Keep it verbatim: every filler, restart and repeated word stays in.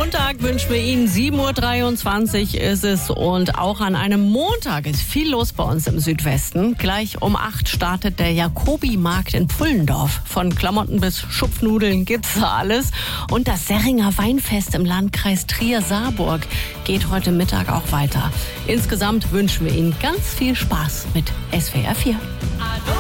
Montag wünschen wir Ihnen. sieben Uhr dreiundzwanzig ist es und auch an einem Montag ist viel los bei uns im Südwesten. Gleich um acht startet der Jacobi-Markt in Pfullendorf. Von Klamotten bis Schupfnudeln gibt's da alles. Und das Serringer Weinfest im Landkreis Trier-Saarburg geht heute Mittag auch weiter. Insgesamt wünschen wir Ihnen ganz viel Spaß mit S W R vier.